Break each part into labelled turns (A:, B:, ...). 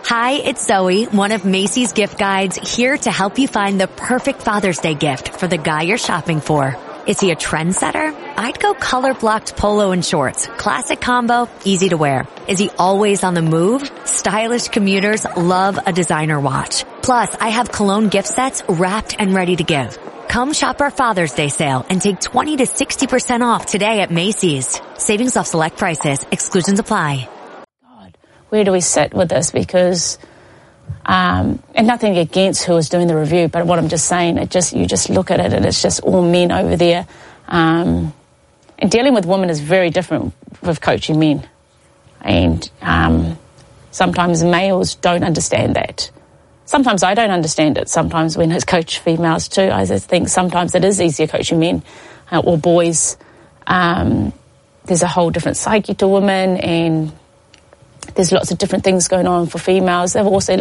A: Hi, it's Zoe, one of Macy's gift guides, here to help you find the perfect Father's Day gift for the guy you're shopping for. Is he a trendsetter? I'd go color-blocked polo and shorts. Classic combo, easy to wear. Is he always on the move? Stylish commuters love a designer watch. Plus, I have cologne gift sets wrapped and ready to give. Come shop our Father's Day sale and take 20 to 60% off today at Macy's. Savings off select prices. Exclusions apply.
B: Where do we sit with this? Because, and nothing against who is doing the review, but what I'm just saying, you just look at it and it's just all men over there. And dealing with women is very different with coaching men. And sometimes males don't understand that. Sometimes I don't understand it. Sometimes when I coach females too, I just think sometimes it is easier coaching men or boys. There's a whole different psyche to women, and there's lots of different things going on for females. They're also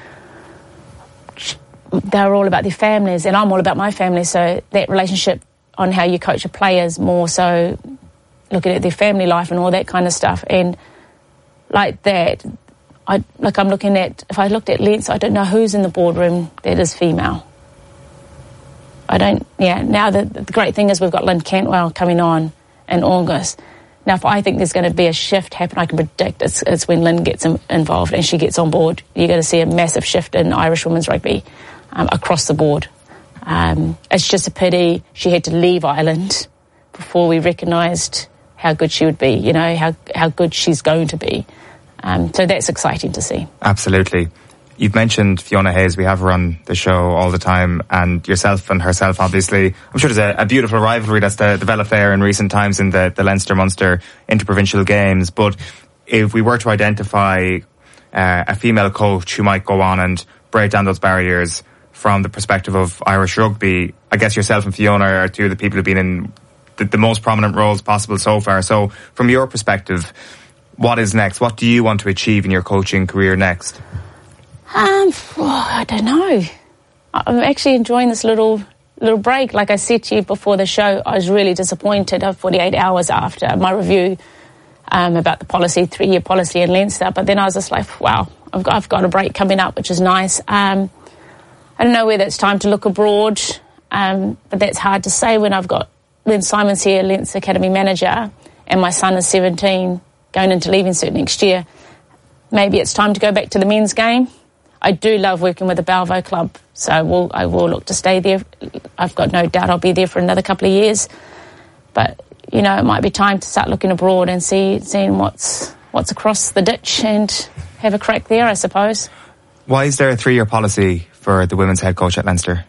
B: they're all about their families, and I'm all about my family. So that relationship on how you coach a player is more so looking at their family life and all that kind of stuff. And like that, I'm looking at, if I looked at Leinster, I don't know who's in the boardroom that is female. Now the great thing is we've got Lynn Cantwell coming on in August. Now, if I think there's going to be a shift happen, I can predict it's when Lynn gets involved and she gets on board. You're going to see a massive shift in Irish women's rugby across the board. It's just a pity she had to leave Ireland before we recognised how good she would be, you know, how good she's going to be. So that's exciting to see.
C: Absolutely. You've mentioned Fiona Hayes. We have her on the show all the time, and yourself and herself, obviously. I'm sure there's a beautiful rivalry that's developed there in recent times in the Leinster-Munster interprovincial games. But if we were to identify a female coach who might go on and break down those barriers from the perspective of Irish rugby, I guess yourself and Fiona are two of the people who've been in the most prominent roles possible so far. So from your perspective, what is next? What do you want to achieve in your coaching career next?
B: I don't know. I'm actually enjoying this little break. Like I said to you before the show, I was really disappointed 48 hours after my review about the policy, 3-year policy in Leinster. But then I was just like, wow, I've got a break coming up, which is nice. I don't know whether it's time to look abroad, but that's hard to say when Simon's here, Leinster Academy manager, and my son is 17, going into leaving cert next year. Maybe it's time to go back to the men's game. I do love working with the Balvo Club, so I will look to stay there. I've got no doubt I'll be there for another couple of years. But, you know, it might be time to start looking abroad and seeing what's across the ditch and have a crack there, I suppose.
C: Why is there a 3-year policy for the women's head coach at Leinster?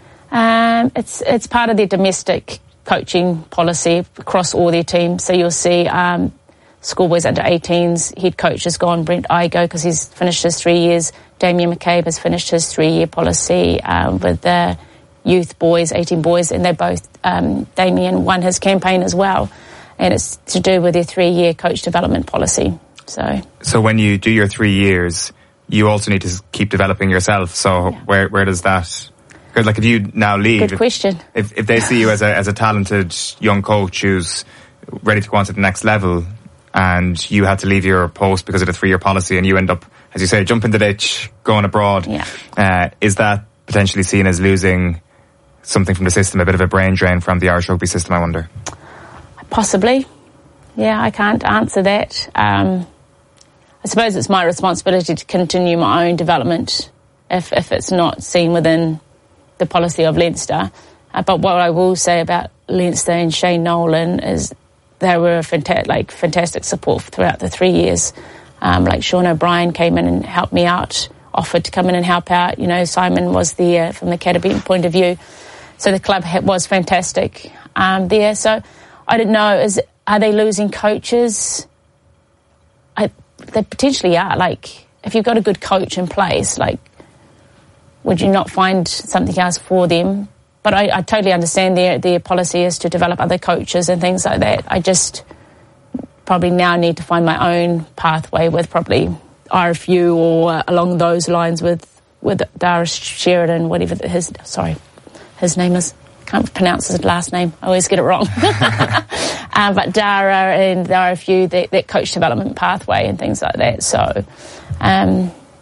B: It's part of their domestic coaching policy across all their teams. So you'll see schoolboys under 18s, head coach has gone, Brent Igo, because he's finished his 3 years. Damien McCabe has finished his 3-year policy with the youth boys, 18 boys, and they're both, Damien won his campaign as well, and it's to do with their 3-year coach development policy. So
C: when you do your 3 years, you also need to keep developing yourself. So yeah. Where does that... Because like if you now leave...
B: Good question.
C: If they see you as a talented young coach who's ready to go on to the next level, and you had to leave your post because of the 3-year policy, and you end up, as you say, jumping the ditch, going abroad, is that potentially seen as losing something from the system, a bit of a brain drain from the Irish rugby system, I wonder?
B: Possibly. Yeah, I can't answer that. I suppose it's my responsibility to continue my own development if it's not seen within the policy of Leinster. But what I will say about Leinster and Shane Nolan is they were fantastic support throughout the 3 years. Like Sean O'Brien came in and helped me out, offered to come in and help out. You know, Simon was there from the academy point of view. So the club was fantastic there. So I don't know, are they losing coaches? They potentially are. Like, if you've got a good coach in place, like, would you not find something else for them? But I totally understand their policy is to develop other coaches and things like that. I just probably now need to find my own pathway with probably RFU or along those lines with Dara Sheridan, whatever his name is. Can't pronounce his last name. I always get it wrong. But Dara and the RFU, that coach development pathway and things like that. So,